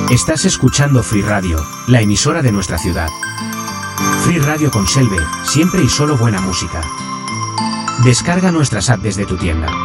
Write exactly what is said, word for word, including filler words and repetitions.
Estás escuchando Free Radio, la emisora de nuestra ciudad. Free Radio con Selve, siempre y solo buena música. Descarga nuestras app desde tu tienda.